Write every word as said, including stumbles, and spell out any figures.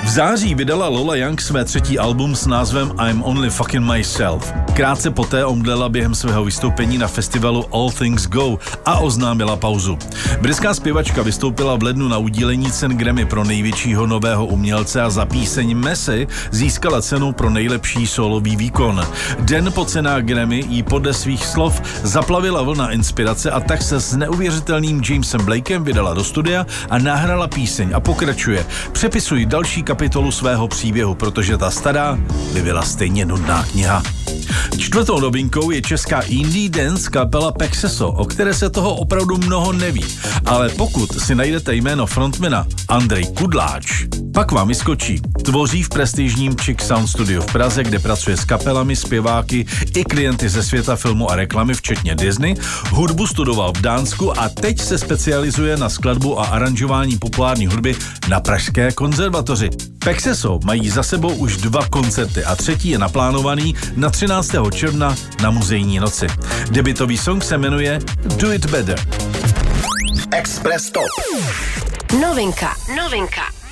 V září vydala Lola Young své třetí album s názvem I'm Only Fucking Myself. Krátce poté omdlela během svého vystoupení na festivalu All Things Go a oznámila pauzu. Britská zpěvačka vystoupila v lednu na udílení cen Grammy pro největšího nového umělce a za píseň Messy získala cenu pro nejlepší solový výkon. Den po cenách Grammy jí podle svých slov zaplavila vlna inspirace a tak se s neuvěřitelným Jamesem Blakem vydala do studia a nahrala píseň a pokračuje. Přepisuji další kapitolu svého příběhu, protože ta stará by byla stejně nudná kniha. Čtvrtou novinkou je česká indie dance kapela Pexeso, o které se toho opravdu mnoho neví. Ale pokud si najdete jméno frontmana Andrej Kudláč, pak vám vyskočí. Tvoří v prestižním Chick Sound Studio v Praze, kde pracuje s kapelami, zpěváky i klienty ze světa filmu a reklamy, včetně Disney. Hudbu studoval v Dánsku a teď se specializuje na skladbu a aranžování populární hudby na Pražské konzervatoři. Pexeso mají za sebou už dva koncerty a třetí je naplánovaný na třináctého června na Muzejní noci. Debutový song se jmenuje Do It Better. Express Top. Novinka, novinka.